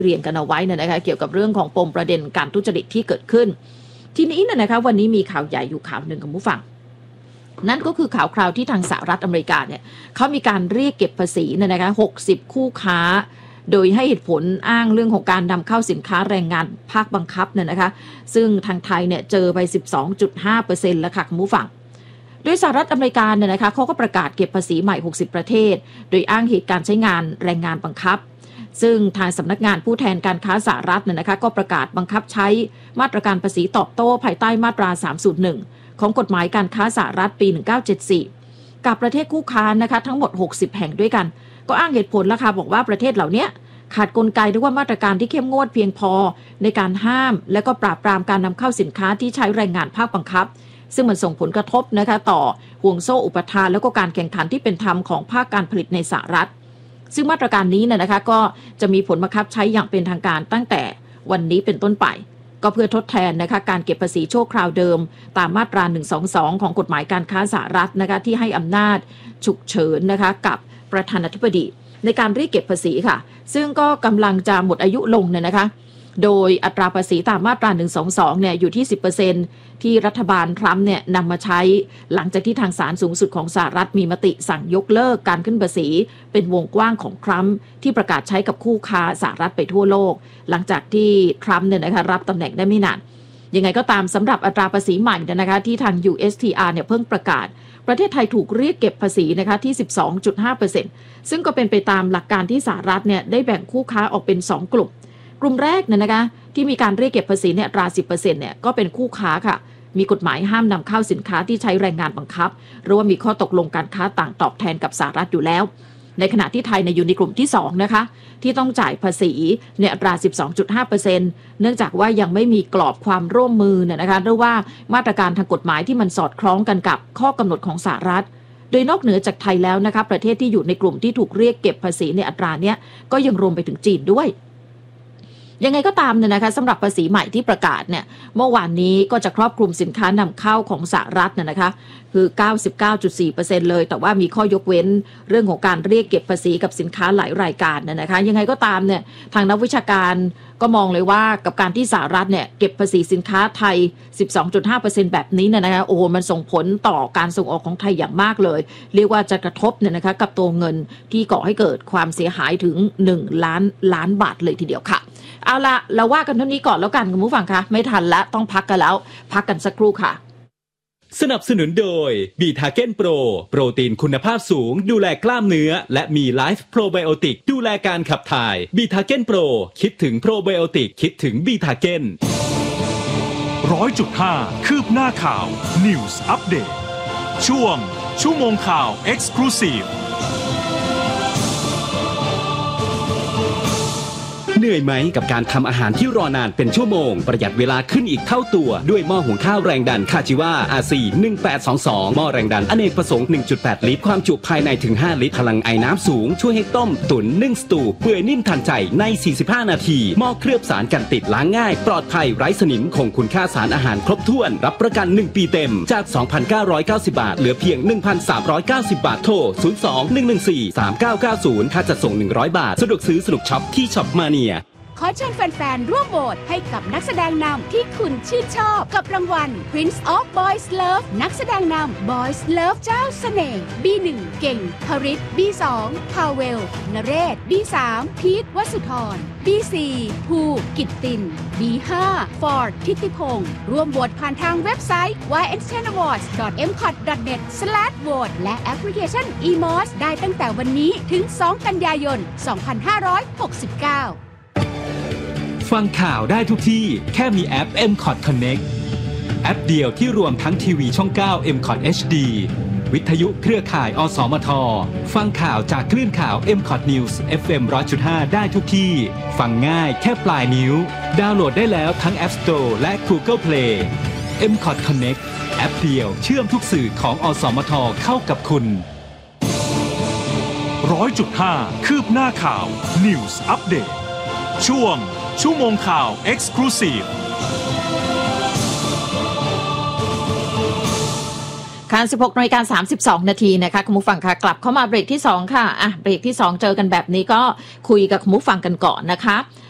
เรียนกันเอาไว้นะคะเกี่ยวกับเรื่องของปมประเด็นการทุจริตที่เกิดขึ้นทีนี้นะคะวันนี้มีข่าวใหญ่อยู่ข่าวหนึ่งกับผู้ฟังนั่นก็คือข่าวคราวที่ทางสหรัฐอเมริกาเนี่ยเขามีการเรียกเก็บภาษีนะคะ60คู่ค้าโดยให้เหตุผลอ้างเรื่องของการนำเข้าสินค้าแรงงานภาคบังคับเนี่ยนะคะซึ่งทางไทยเนี่ยเจอไป 12.5% แล้วค่ะคุณผู้ฟังโดยสหรัฐอเมริกาเนี่ยนะคะเขาก็ประกาศเก็บภาษีใหม่60ประเทศโดยอ้างเหตุการใช้งานแรงงานบังคับซึ่งทางสำนักงานผู้แทนการค้าสหรัฐเนี่ยนะคะก็ประกาศบังคับใช้มาตรการภาษีตอบโต้ภายใต้มาตรา301ของกฎหมายการค้าสหรัฐปี1974กับประเทศคู่ค้านะคะทั้งหมด60แห่งด้วยกันก็อ้างเหตุผลราคาบอกว่าประเทศเหล่านี้ขาดกลไกหรือว่ามาตรการที่เข้มงวดเพียงพอในการห้ามและก็ปราบปรามการนำเข้าสินค้าที่ใช้แรงงานภาคบังคับซึ่งมันส่งผลกระทบนะคะต่อห่วงโซ่อุปทานแล้วก็การแข่งขันที่เป็นธรรมของภาคการผลิตในสหรัฐซึ่งมาตรการนี้นะคะก็จะมีผลบังคับใช้อย่างเป็นทางการตั้งแต่วันนี้เป็นต้นไปก็เพื่อทดแทนนะคะการเก็บภาษีชั่วคราวเดิมตามมาตรา122ของกฎหมายการค้าสหรัฐนะคะที่ให้อำนาจฉุกเฉินนะคะกับประธานาธิบดีในการเรียกเก็บภาษีค่ะซึ่งก็กำลังจะหมดอายุลงเนี่ยนะคะโดยอัตราภาษีตามมาตรา122เนี่ยอยู่ที่ 10% ที่รัฐบาลทรัมป์เนี่ยนำมาใช้หลังจากที่ทางศาลสูงสุดของสหรัฐมีมติสั่งยกเลิกการขึ้นภาษีเป็นวงกว้างของทรัมป์ที่ประกาศใช้กับคู่ค้าสหรัฐไปทั่วโลกหลังจากที่ทรัมป์เนี่ยนะคะรับตำแหน่งได้ไม่นานยังไงก็ตามสำหรับอัตราภาษีใหม่นะคะที่ทาง USTR เนี่ยเพิ่งประกาศประเทศไทยถูกเรียกเก็บภาษีนะคะที่ 12.5% ซึ่งก็เป็นไปตามหลักการที่สหรัฐเนี่ยได้แบ่งคู่ค้าออกเป็น2กลุ่มแรกเนี่ยนะคะที่มีการเรียกเก็บภาษีเนี่ยอัตรา 10% เนี่ยก็เป็นคู่ค้าค่ะมีกฎหมายห้ามนำเข้าสินค้าที่ใช้แรงงานบังคับหรือว่ามีข้อตกลงการค้าต่างตอบแทนกับสหรัฐอยู่แล้วในขณะที่ไทยอยู่ในกลุ่มที่2นะคะที่ต้องจ่ายภาษีในอัตรา 12.5% เนื่องจากว่ายังไม่มีกรอบความร่วมมือเนี่ยนะคะหรือว่ามาตรการทางกฎหมายที่มันสอดคล้องกันกับข้อกำหนดของสหรัฐโดยนอกเหนือจากไทยแล้วนะคะประเทศที่อยู่ในกลุ่มที่ถูกเรียกเก็บภาษีในอัตราเนี้ยก็ยังรวมไปถึงจีนด้วยยังไงก็ตามเนี่ยนะคะสำหรับภาษีใหม่ที่ประกาศเนี่ยเมื่อวานนี้ก็จะครอบคลุมสินค้านำเข้าของสหรัฐเนี่ยนะคะคือ 99.4% เลยแต่ว่ามีข้อยกเว้นเรื่องของการเรียกเก็บภาษีกับสินค้าหลายรายการเนี่ยนะคะยังไงก็ตามเนี่ยทางนักวิชาการก็มองเลยว่ากับการที่สหรัฐเนี่ยเก็บภาษีสินค้าไทย 12.5% แบบนี้เนี่ยนะคะโอ้มันส่งผลต่อการส่งออกของไทยอย่างมากเลยเรียกว่าจะกระทบเนี่ยนะคะกับตัวเงินที่ก่อให้เกิดความเสียหายถึง1 ล้านบาทเลยทีเดียวค่ะเอาละเราว่ากันเท่านี้ก่อนแล้วกันคุณผู้ฟังคะไม่ทันแล้วต้องพักกันแล้วพักกันสักครู่ค่ะสนับสนุนโดยบีทาเก้นโปรโปรตีนคุณภาพสูงดูแลกล้ามเนื้อและมีไลฟ์โปรไบโอติกดูแลการขับถ่ายบีทาเก้นโปรคิดถึงโปรไบโอติกคิดถึงบีทาเก้น 100.5 คืบหน้าข่าว News Update ช่วงชั่วโมงข่าว Exclusive เหนื่อยไหมกับการทำอาหารที่รอนานเป็นชั่วโมงประหยัดเวลาขึ้นอีกเท่าตัวด้วยหม้อหุงข้าวแรงดันคาจิวา RC 1822หม้อแรงดันอเนกประสงค์ 1.8 ลิตรความจุภายในถึง5ลิตรพลังไอน้ำสูงช่วยให้ต้มตุ๋นนึ่งสตูเปื่อยนิ่มทันใจใน45นาทีหม้อเคลือบสารกันติดล้างง่ายปลอดภัยไร้สนิมคงคุณค่าสารอาหารครบถ้วนรับประกัน1ปีเต็มจาก 2,990 บาทเหลือเพียง 1,390 บาทโทร 02-114-3990 ค่าจัดส่ง100 บาทสะดวกซื้อสนุกช็อปที่ช็อปมาเนียขอเชิญแฟนๆร่วมโหวตให้กับนักแสดงนำที่คุณชื่นชอบกับรางวัล Prince of Boys Love นักแสดงนำ Boys Love เจ้าเสน่ห์ B1 เก่งคริส B2 พาเวลนเรศ B3 พีทวสุธร B4 ภูกิตติน B5 ฟอร์ดทิติพงศ์ร่วมโหวตผ่านทางเว็บไซต์ ynstenawards.mcot.net/vote และแอปพลิเคชัน eMOS ได้ตั้งแต่วันนี้ถึง2กันยายน 2569 ฟังข่าวได้ทุกที่แค่มีแอป MCOT Connect แอปเดียวที่รวมทั้งทีวีช่อง 9 MCOT HD วิทยุเครือข่ายอสมทฟังข่าวจากคลื่นข่าว MCOT News FM 100.5 ได้ทุกที่ฟังง่ายแค่ปลายนิ้วดาวน์โหลดได้แล้วทั้ง App Store และ Google Play MCOT Connect แอปเดียวเชื่อมทุกสื่อของอสมทเข้ากับคุณ 100.5 คืบหน้าข่าว News Update ช่วงชั่วโมงข่าว Exclusive ค่ะ 16:32 นาทีนะคะคุณผู้ฟังค่ะกลับเข้ามาเบรกที่2ค่ะเบรกที่2เจอกันแบบนี้ก็คุยกับคุณผู้ฟังกันก่อนนะคะ